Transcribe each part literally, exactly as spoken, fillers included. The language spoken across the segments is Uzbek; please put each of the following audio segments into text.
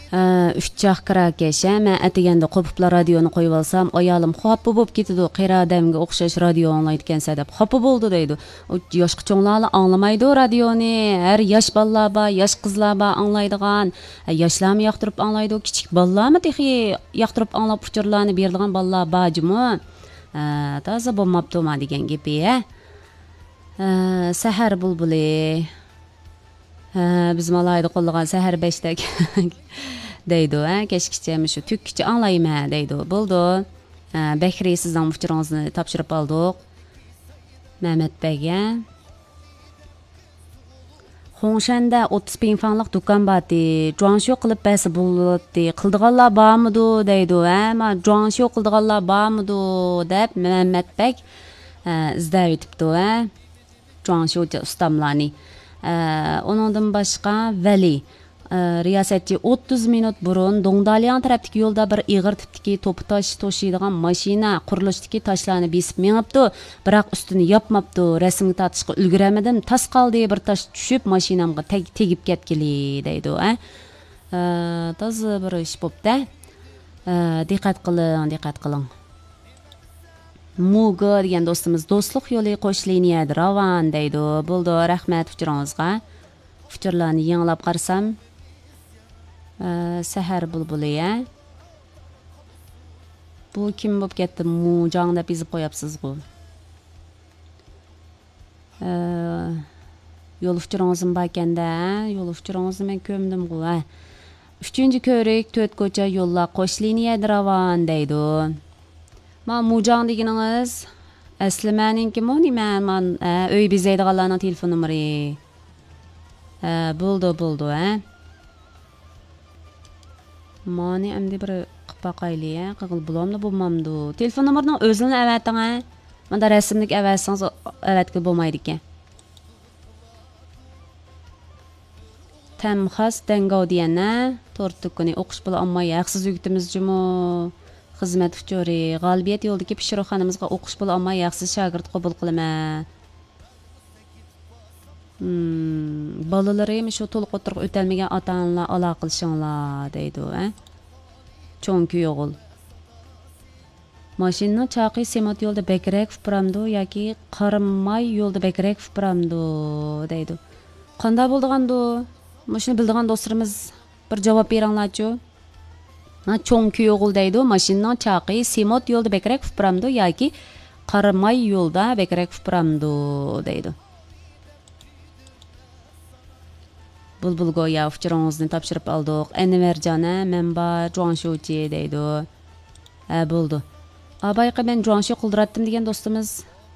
uch chaqirakesh, men atiganda qopibla radioni qo'yib olsam, ayolim xafa bo'lib ketadi, qiradamga o'xshash radio anglaydigansa deb xafa bo'ldi deydi. O yosh qichoqlar anglamaydi radioni, har yosh bolalar bor, yosh qizlar bor anglaydigan, yoshlarmi yoqtirib anglaydi, kichik bolalarmi texi yoqtirib anglab uchurlarni beradigan bolalar bormi? Toza bo'lmabdi-ma degan gapi, ha. Sahar bulbuli. Biz malayda qo'llagan sahar beshda deydi, ha, kechgacha shu tukkicha anglayman deydi. Bo'ldi. Bakri sizning muhtiringizni topshirib oldik. Mehmet Beyga. Xo'shanda o'ttiz ming franlik do'kon bordi. Juanshu qilib basi bo'ldi. Qildiganlar bormidi deydi, ha. Men juanshu qildiganlar bormidi deb Mehmet Bey izlab o'tibdi, ha. Juanshu ustamlarni. Onundan başqa Vali riyosatchi o'ttiz minut burun Dongdaliyan tarafdagi yo'lda bir ig'ir tipdagi to'p tosh to'shiydigan mashina qurilishdagi toshlarni besib mengibdi, biroq ustini yopmabdi. Rasmga tortishga ulguramadim. Tas qoldi, bir tosh tushib mashinamga tegib ketgili deydi, ha. Toza bir ish bo'pti. Diqqat qiling, diqqat qiling. Muga degan do'stimiz do'stlik yo'li qo'sh liniyada ravon deydi. Bo'ldi, rahmat fikrlaringizga. Fikrlarni yanglab qarsam, sahar bulbuli, ha. Bu kim bo'lib ketdi? Mujang deb yozib qo'yapsiz-ku. Yo'l fikrlaringizim bor ekanda, yo'l fikrlaringizni men ko'mdim-ku, ha. uchinchi ko'rik, to'rt ko'cha yo'llar qo'sh liniyada ravon deydi. Ma Mujang deganingiz asli meninki-mi, nima? Men uy bezaydiganlarning telefon nomeri. Bo'ldi, bo'ldi, ha. Mani endi bir qilib baqayli, ha. Qig'il bulamda bo'lmamdi. Telefon nomerining o'zini avating, ha. Menda rasmlik avatsangiz avatga bo'lmaydi ekan. Tamxas Dangovdiyana to'rt kuni o'qish bilan amma yaxsiz yigitimiz-jimi? Xizmat uchori g'albiyat yo'ldagi pishroqxonamizga o'qish bilan amma yaxsiz shogird qabul qilaman. Hmm, balalarim shu to'liq o'tirib o'talmagan ota-onalar aloqa qilishinglar deydi, ha. Cho'nki yo'g'il. Mashinaning chaqi semat yo'lda bekrak furamdi yoki qarimay yo'lda bekrak furamdi deydi. Qanday bo'ldigandi? Mashina bildigan do'stlarimiz bir javob beringlar-chi. Ha, cho'nki yo'g'il deydi. Mashinaning chaqi semat yo'lda bekrak furamdi yoki qarimay yo'lda bekrak furamdi deydi. Bulbul go'ya fikrlaringizni topshirib oldik. Anvarjona, menba Juanshuchi deydi. Ha, bo'ldi. Abayqa men Juanshu qildiratdim degan do'stimiz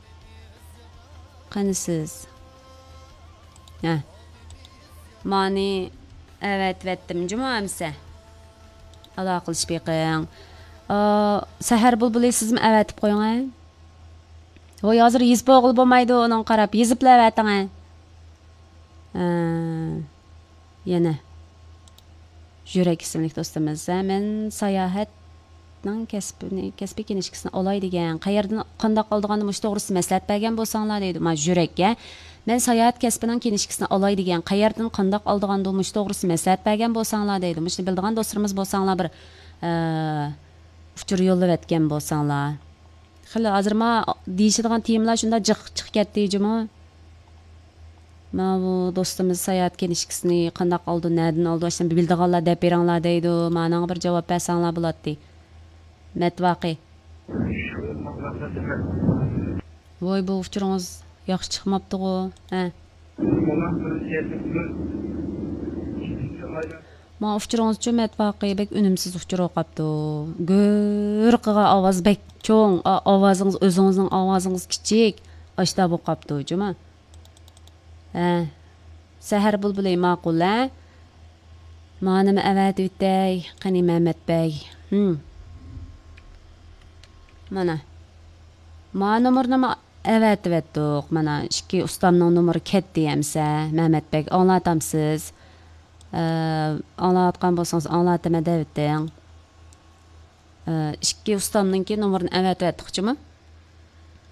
qanisiz? Ha. Mani evet vettim cumamsa. Aloqa qilish beqing. Sahar bulbuli sizmi avatib qo'ying. Voy hozir yezib o'g'il bo'lmaydi, uning qarab yeziblar avating. Ha. Yana Jurak ismli do'stimiz, men sayohatning kasbini, kasbiy kenishkisini olay degan, qayerdan qanday qoldiganini mush to'g'risi maslahat bergan bo'lsanglar deydi. Men Jurakga men sayohat kasbining kenishkisini olay degan, qayerdan qanday qoldiganini mush to'g'risi maslahat bergan bo'lsanglar deydi. Mushni bildigan do'stlarimiz bo'lsanglar bir uchur yo'llab o'tgan bo'lsanglar. Xili hozir men deyishadigan temalar shunda jiq chiq ketdi-jimi? Ma bu do'stimiz sayohat kenishkisini qanday qoldi, nerdan oldi, o'shani bildiganlar deb beringlar deydi. Menga bir javob bersanglar bo'ladi. Matvaqi. Voy bu fikringiz yaxshi chiqmabdi-ku, ha. Ma fikringiz uchun matvaqi bek unumsiz fikr o'qibdi. Go'r qilgan ovoz bek cho'ng, ovozingiz o'zingizning ovozingiz kichik, ashta bo'qibdi-jimi? Ha. Sahar bulbuli ma'qul, ha. Manimi avat o'tay, qani Mehmet Bey. Hm. Mana. Ma nomerni avat vetdik. Mana ikki ustamning nomeri ketdi hamsa. Mehmet Bey, anglatamsiz. Anglatgan bo'lsangiz anglatma deb o'ting. Ikki ustamninki nomerini avat vetdikchimi?